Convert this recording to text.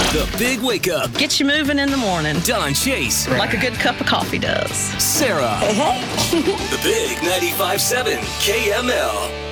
The Big Wake Up. Get you moving in the morning. Don Chase. Like a good cup of coffee does. Sarah. Hey. The Big 95.7 KML.